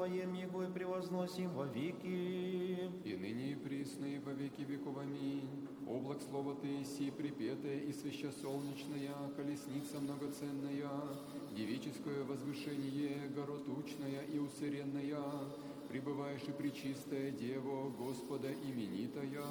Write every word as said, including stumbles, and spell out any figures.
призываем Его и превозносим во веки. И ныне и присно и во веки веков. Аминь. Облак слова Ты иси, припетая и свящесолнечная, колесница многоценная, девическое возвышение, горотучная и усыренная, пребываешь и пречистая Дева, Господа именитая,